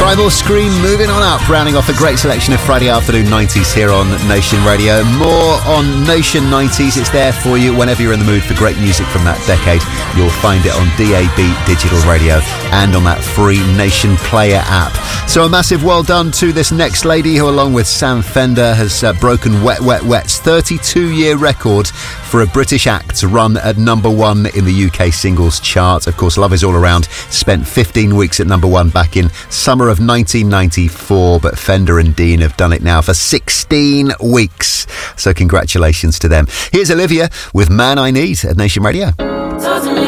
Primal Scream moving on up, rounding off a great selection of Friday afternoon 90s here on Nation Radio. More on Nation 90s. It's there for you whenever you're in the mood for great music from that decade. You'll find it on DAB Digital Radio and on that free Nation Player app. So a massive well done to this next lady who, along with Sam Fender, has broken Wet Wet Wet's 32-year record for a British act to run at number one in the UK singles chart. Of course, Love Is All Around spent 15 weeks at number one back in summer of 1994, but Fender and Dean have done it now for 16 weeks. So congratulations to them. Here's Olivia with Man I Need at Nation Radio. Talk to me